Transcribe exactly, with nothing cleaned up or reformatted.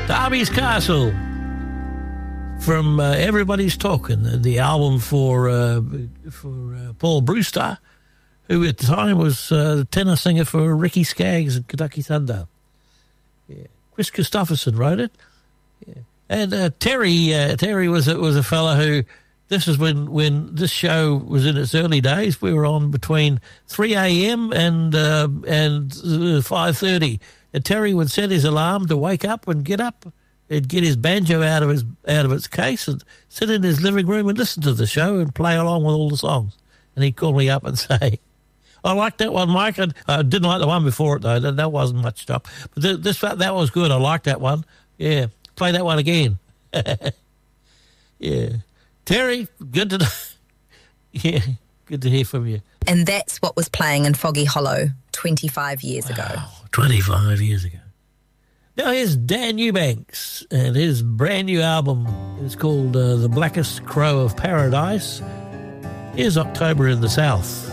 Darby's Castle from uh, Everybody's Talking, the album for uh, for uh, Paul Brewster, who at the time was uh, the tenor singer for Ricky Skaggs and Kentucky Thunder. Yeah. Chris Christopherson wrote it. Yeah. And uh, Terry uh, Terry was a, was a fella who, this is when, when this show was in its early days. We were on between three a.m. and uh, and uh, five thirty. And Terry would set his alarm to wake up and get up. He'd get his banjo out of his out of its case and sit in his living room and listen to the show and play along with all the songs. And he'd call me up and say, "I like that one, Mike." And I didn't like the one before it though. That, that wasn't much stuff. But th- this that was good. I liked that one. Yeah, play that one again. Yeah, Terry, good to yeah, good to hear from you. And that's what was playing in Foggy Hollow twenty-five years ago. Wow, twenty-five years ago. Now here's Dan Eubanks, and his brand new album is called uh, The Blackest Crow of Paradise. Here's October in the South.